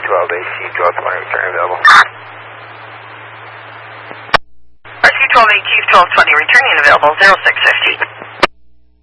RC-12A, Chief 1220, return available. RC-12A, Chief 1220, returning available, 0650.